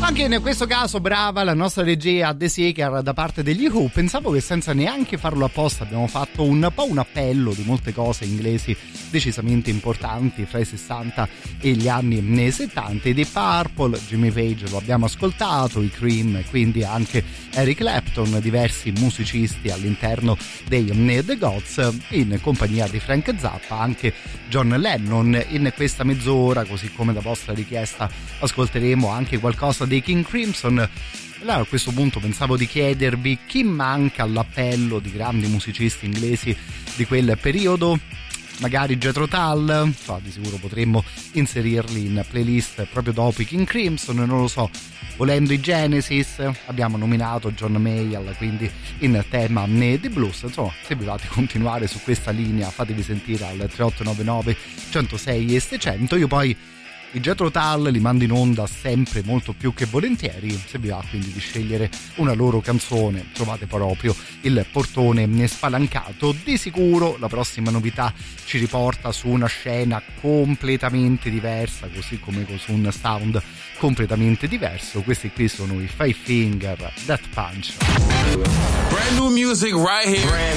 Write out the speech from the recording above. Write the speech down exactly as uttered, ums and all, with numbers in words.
Anche in questo caso brava la nostra regia The Seeker da parte degli Who. Pensavo che senza neanche farlo apposta abbiamo fatto un po' un appello di molte cose inglesi decisamente importanti fra i sessanta e gli anni settanta. I Deep Purple, Jimmy Page lo abbiamo ascoltato, i Cream e quindi anche Eric Clapton, diversi musicisti all'interno dei The Gods, in compagnia di Frank Zappa anche John Lennon. In questa mezz'ora, così come da vostra richiesta, ascolteremo anche qualcosa dei King Crimson. Allora, a questo punto pensavo di chiedervi chi manca all'appello di grandi musicisti inglesi di quel periodo. Magari Jethro Tull, so, di sicuro potremmo inserirli in playlist proprio dopo i King Crimson, non lo so. Volendo i Genesis, abbiamo nominato John Mayall, quindi in tema di blues. Insomma, se vi volete continuare su questa linea fatevi sentire al tre otto nove nove centosei e seicento. Io poi i Jethro Tull li mando in onda sempre molto più che volentieri. Se vi va quindi di scegliere una loro canzone, trovate proprio il portone spalancato. Di sicuro la prossima novità ci riporta su una scena completamente diversa, così come su un sound completamente diverso. Questi qui sono i Five Finger Death Punch. Brand new music right here. Brand